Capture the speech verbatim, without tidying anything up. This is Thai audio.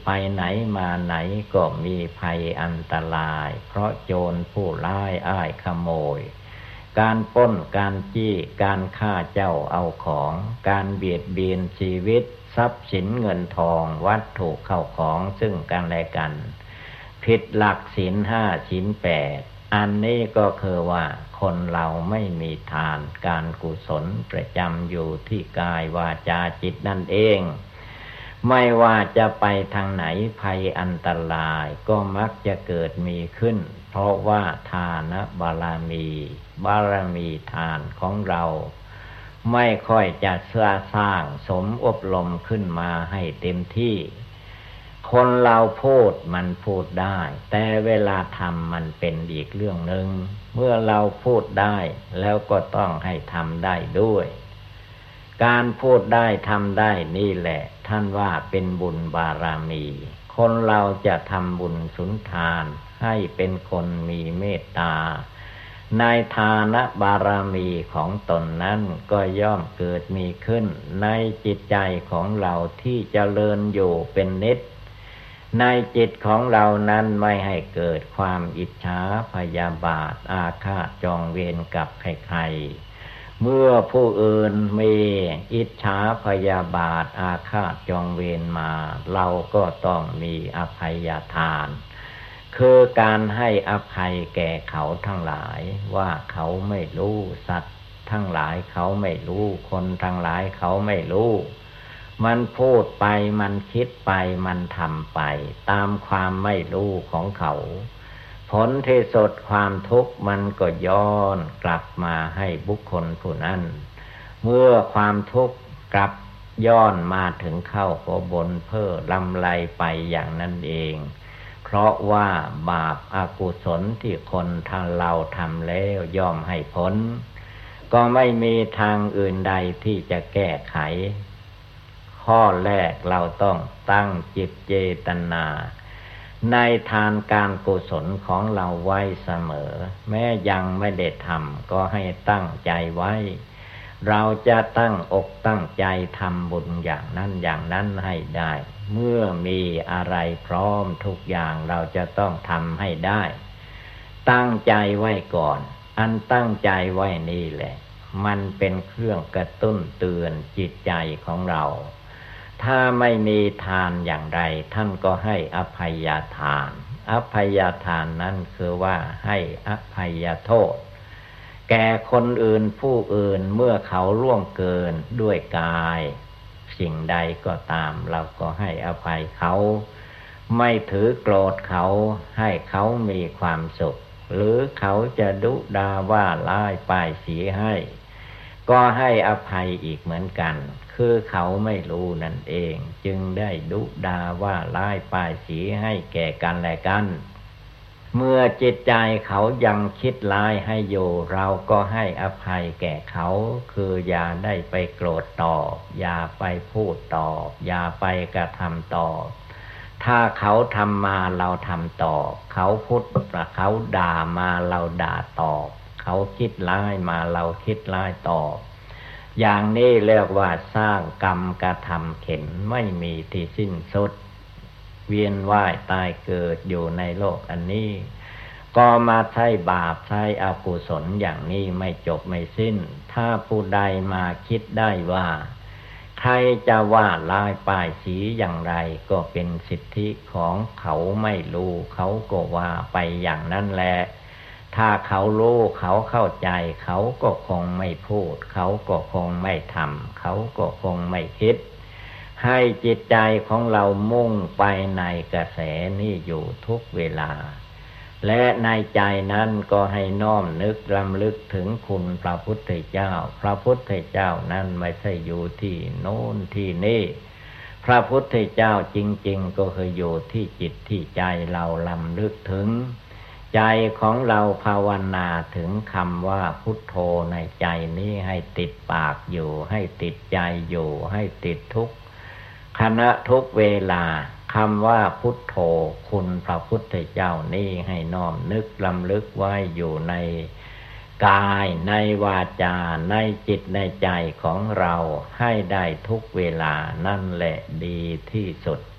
ไปไหนมาไหนก็มีภัยอันตรายเพราะโจรผู้ร้ายอ้ายขโมยการปล้นการจี้การฆ่าเจ้าเอาของการเบียดเบียนชีวิตทรัพย์สินเงินทองวัตถุเข้าของซึ่งกันและกันผิดหลักศีลห้าศีลแปดอันนี้ก็คือว่าคนเราไม่มีทานการกุศลประจำอยู่ที่กายวาจาจิตนั่นเองไม่ว่าจะไปทางไหนภัยอันตรายก็มักจะเกิดมีขึ้นเพราะว่าทานบารมีบารมีทานของเราไม่ค่อยจะสร้างสมอบรมขึ้นมาให้เต็มที่คนเราพูดมันพูดได้แต่เวลาทำมันเป็นอีกเรื่องหนึ่งเมื่อเราพูดได้แล้วก็ต้องให้ทำได้ด้วยการพูดได้ทำได้นี่แหละท่านว่าเป็นบุญบารมีคนเราจะทำบุญสุนทานให้เป็นคนมีเมตตาในทานบารมีของตนนั้นก็ย่อมเกิดมีขึ้นในจิตใจของเราที่เจริญอยู่เป็นนิจในจิตของเรานั้นไม่ให้เกิดความอิจฉาพยาบาทอาฆาตจองเวรกับใครๆเมื่อผู้อื่นมีอิจฉาพยาบาทอาฆาตจองเวรมาเราก็ต้องมีอภัยทานคือการให้อภัยแก่เขาทั้งหลายว่าเขาไม่รู้สัตว์ทั้งหลายเขาไม่รู้คนทั้งหลายเขาไม่รู้มันพูดไปมันคิดไปมันทำไปตามความไม่รู้ของเขาผลที่สุดความทุกข์มันก็ย้อนกลับมาให้บุคคลผู้นั้นเมื่อความทุกข์กลับย้อนมาถึงเข้าก็บนเพ้อลำไรไปอย่างนั้นเองเพราะว่าบาปอกุศลที่คนทางเราทำแล้วย่อมให้ผลก็ไม่มีทางอื่นใดที่จะแก้ไขข้อแรกเราต้องตั้งจิตเจตนาในทานการกุศลของเราไว้เสมอแม้ยังไม่ได้ทำก็ให้ตั้งใจไว้เราจะตั้งอกตั้งใจทำบุญอย่างนั้นอย่างนั้นให้ได้เมื่อมีอะไรพร้อมทุกอย่างเราจะต้องทำให้ได้ตั้งใจไว้ก่อนอันตั้งใจไว้นี่แหละมันเป็นเครื่องกระตุ้นเตือนจิตใจของเราถ้าไม่มีทานอย่างไรท่านก็ให้อภัยทานอภัยทานนั้นคือว่าให้อภัยโทษแก่คนอื่นผู้อื่นเมื่อเขาล่วงเกินด้วยกายสิ่งใดก็ตามเราก็ให้อภัยเขาไม่ถือโกรธเขาให้เขามีความสุขหรือเขาจะดุด่าว่าร้ายป้ายสีให้ก็ให้อภัยอีกเหมือนกันคือเขาไม่รู้นั่นเองจึงได้ดุด่าว่าร้ายป้ายสีให้แก่กันและกันเมื่อจิตใจเขายังคิดร้ายให้อยู่เราก็ให้อภัยแก่เขาคืออย่าได้ไปโกรธตอบอย่าไปพูดตอบอย่าไปกระทำตอบถ้าเขาทำมาเราทำตอบเขาพูดเขาด่ามาเราด่าตอบเขาคิดร้ายมาเราคิดร้ายตอบอย่างนี้เรียกว่าสร้างกรรมกระทำเข็นไม่มีที่สิ้นสุดเวียนว่ายตายเกิดอยู่ในโลกอันนี้ก็มาใช้บาปใช้อกุศลอย่างนี้ไม่จบไม่สิ้นถ้าผู้ใดมาคิดได้ว่าใครจะว่าร้ายป้ายสีอย่างไรก็เป็นสิทธิของเขาไม่รู้เขาก็ว่าไปอย่างนั้นแหละถ้าเขารู้เขาเข้าใจเขาก็คงไม่พูดเขาก็คงไม่ทำเขาก็คงไม่คิดให้จิตใจของเรามุ่งไปในกระแสนี้อยู่ทุกเวลาและในใจนั้นก็ให้น้อมนึกรำลึกถึงคุณพระพุทธเจ้าพระพุทธเจ้านั้นไม่ใช่อยู่ที่โน้นที่นี่พระพุทธเจ้าจริงๆก็คืออยู่ที่จิตที่ใจเรารำลึกถึงใจของเราภาวนาถึงคำว่าพุทโธในใจนี้ให้ติดปากอยู่ให้ติดใจอยู่ให้ติดทุกขณะทุกเวลาคำว่าพุทโธคุณพระพุทธเจ้านี้ให้น้อมนึกรำลึกไว้อยู่ในกายในวาจาในจิตในใจของเราให้ได้ทุกเวลานั่นแหละดีที่สุด